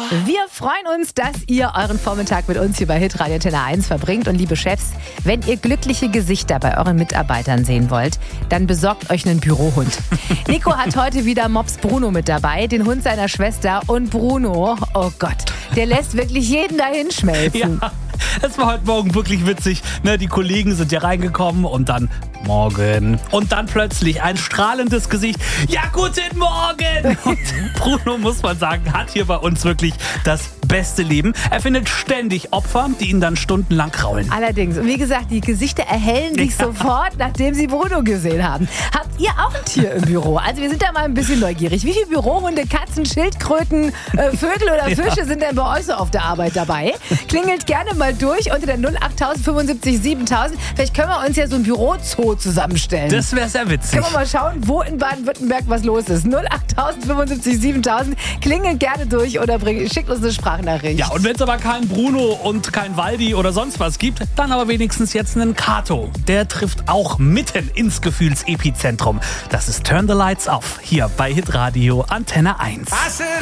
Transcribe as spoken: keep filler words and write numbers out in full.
Wir freuen uns, dass ihr euren Vormittag mit uns hier bei Hitradio Antenne eins verbringt. Und liebe Chefs, wenn ihr glückliche Gesichter bei euren Mitarbeitern sehen wollt, dann besorgt euch einen Bürohund. Nico hat heute wieder Mops Bruno mit dabei, den Hund seiner Schwester. Und Bruno, oh Gott, der lässt wirklich jeden dahin schmelzen. Ja. Es war heute Morgen wirklich witzig. Ne, die Kollegen sind ja reingekommen und dann morgen. Und dann plötzlich ein strahlendes Gesicht. Ja, guten Morgen! Und Bruno, muss man sagen, hat hier bei uns wirklich das beste Leben. Er findet ständig Opfer, die ihn dann stundenlang kraulen. Allerdings. Und wie gesagt, die Gesichter erhellen sich ja sofort, nachdem sie Bruno gesehen haben. Habt ihr auch ein Tier im Büro? Also wir sind da mal ein bisschen neugierig. Wie viele Bürohunde, Katzen, Schildkröten, äh, Vögel oder Fische ja. sind denn bei euch so auf der Arbeit dabei? Klingelt gerne mal durch unter der null acht null null fünfundsiebzig siebentausend. Vielleicht können wir uns ja so ein Bürozoo zusammenstellen. Das wäre sehr witzig. Können wir mal schauen, wo in Baden-Württemberg was los ist. null acht null null fünfundsiebzig siebentausend. Klingelt gerne durch oder bring, schickt uns eine Sprachnachricht. Ja, und wenn es aber keinen Bruno und kein Waldi oder sonst was gibt, dann aber wenigstens jetzt einen Kato. Der trifft auch mitten ins Gefühlsepizentrum. Das ist Turn the Lights Off hier bei Hitradio Antenne eins.